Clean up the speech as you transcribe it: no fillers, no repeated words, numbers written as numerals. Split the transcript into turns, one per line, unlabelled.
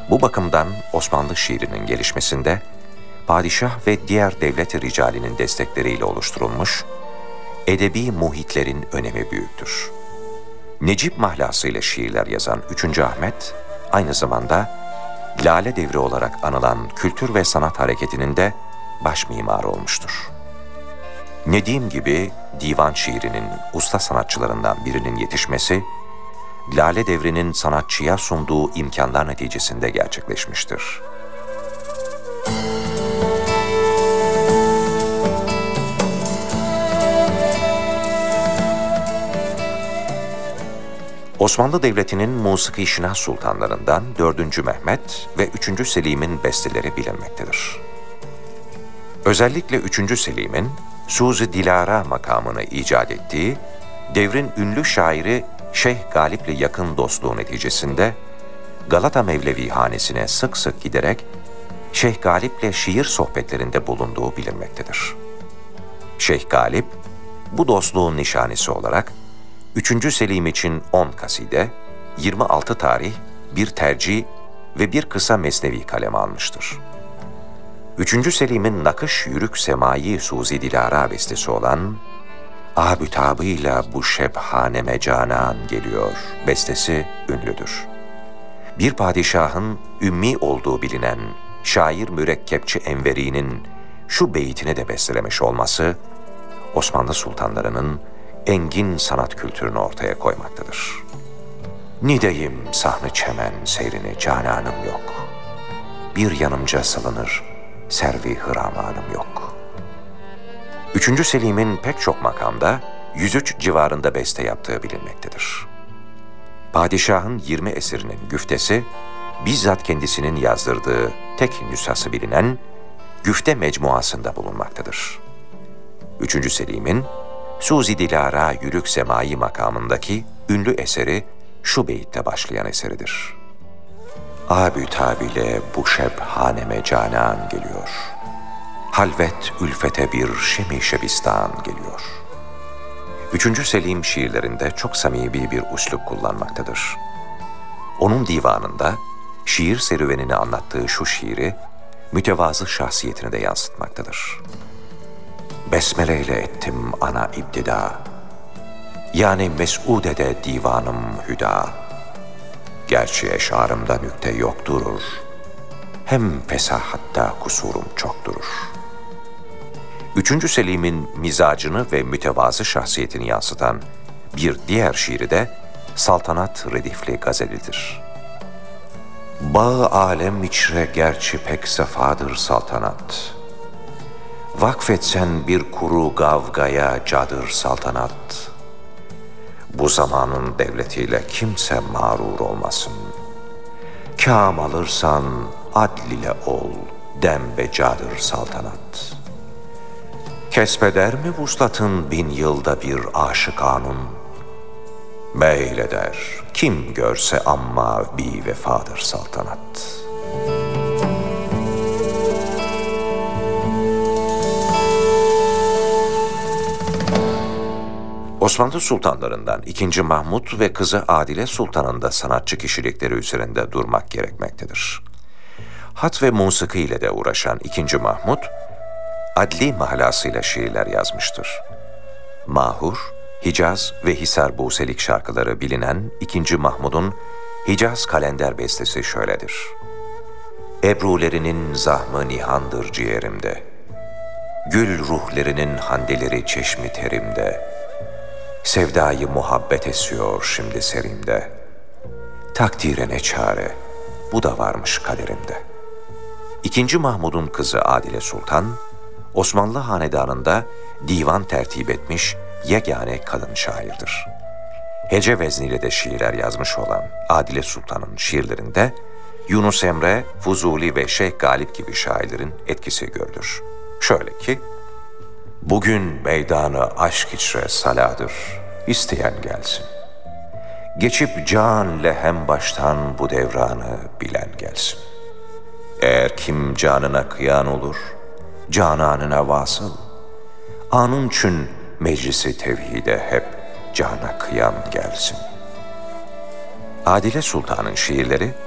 Bu bakımdan Osmanlı şiirinin gelişmesinde padişah ve diğer devlet ricalinin destekleriyle oluşturulmuş edebi muhitlerin önemi büyüktür. Necip mahlasıyla şiirler yazan 3. Ahmet, aynı zamanda Lale Devri olarak anılan kültür ve sanat hareketinin de baş mimarı olmuştur. Nedim gibi divan şiirinin usta sanatçılarından birinin yetişmesi, Lale Devri'nin sanatçıya sunduğu imkanlar neticesinde gerçekleşmiştir. Osmanlı Devleti'nin musiki-şinas sultanlarından 4. Mehmet ve 3. Selim'in besteleri bilinmektedir. Özellikle 3. Selim'in Suzi Dilara makamını icat ettiği, devrin ünlü şairi Şeyh Galip'le yakın dostluğu neticesinde Galata Mevlevi hanesine sık sık giderek Şeyh Galip'le şiir sohbetlerinde bulunduğu bilinmektedir. Şeyh Galip, bu dostluğun nişanesi olarak 3. Selim için 10 kaside, 26 tarih, bir tercih ve bir kısa mesnevi kaleme almıştır. 3. Selim'in nakış yürük semai Suzi Dilara bestesi olan "Abütabıyla bu şebhaneme canan geliyor" bestesi ünlüdür. Bir padişahın ümmi olduğu bilinen şair Mürekkepçi Enveri'nin şu beytini de bestelemiş olması, Osmanlı sultanlarının engin sanat kültürünü ortaya koymaktadır. Nideyim sahnı çemen seyrini cananım yok. Bir yanımca salınır servi hıramanım yok. 3. Selim'in pek çok makamda 103 civarında beste yaptığı bilinmektedir. Padişahın 20 eserinin güftesi, bizzat kendisinin yazdırdığı tek nüshası bilinen Güfte Mecmuası'nda bulunmaktadır. 3. Selim'in Suzi Dilara Yürük Semai makamındaki ünlü eseri şu beyitle başlayan eseridir. Abütabile bu şebhaneme canan geliyor. Halvet ülfete bir şemi şebistan geliyor. 3. Selim şiirlerinde çok samimi bir üslup kullanmaktadır. Onun divanında şiir serüvenini anlattığı şu şiiri mütevazı şahsiyetini de yansıtmaktadır. Besmele ile ettim ana ibtida, yani Mes'ude'de divanım hüda. Gerçi eşarımda nükte yok durur, hem fesahatta kusurum çok durur. 3. Selim'in mizacını ve mütevazı şahsiyetini yansıtan bir diğer şiiri de Saltanat Redifli Gazelidir. Bağı alem içre gerçi pek sefadır saltanat. Vakfetsen bir kuru gavgaya cadır saltanat. Bu zamanın devletiyle kimse mağrur olmasın. Kâm alırsan adl ile ol, dembe cadır saltanat. Kesbeder mi vuslatın 1000 yılda bir aşıkanun? Meyleder, kim görse amma bi vefadır saltanat. Osmanlı sultanlarından 2. Mahmud ve kızı Adile Sultan'ın da sanatçı kişilikleri üzerinde durmak gerekmektedir. Hat ve musiki ile de uğraşan 2. Mahmud, adli mahlasıyla şiirler yazmıştır. Mahur, Hicaz ve Hisar Buselik şarkıları bilinen 2. Mahmud'un Hicaz Kalender bestesi şöyledir. Ebrulerinin zahmı nihandır ciğerimde, gül ruhlerinin handeleri çeşmi terimde, sevdayı muhabbet esiyor şimdi serimde, takdire ne çare, bu da varmış kaderimde. 2. Mahmud'un kızı Adile Sultan, Osmanlı hanedanında divan tertip etmiş yegane kadın şairdir. Hece vezniyle de şiirler yazmış olan Adile Sultan'ın şiirlerinde Yunus Emre, Fuzuli ve Şeyh Galip gibi şairlerin etkisi görülür. Şöyle ki, bugün meydanı aşk içre saladır, isteyen gelsin. Geçip can lehem baştan bu devranı bilen gelsin. Eğer kim canına kıyan olur, cananına vasıl, anın çün meclisi tevhide hep cana kıyan gelsin. Adile Sultan'ın şiirleri